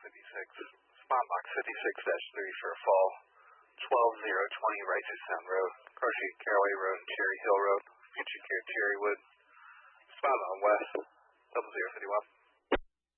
Spot box 56-3 for a fall. 12020 Rices Sound Road, Garcia Caraway Road, and Cherry Hill Road, Future Care Cherrywood. Spot on west, 0051.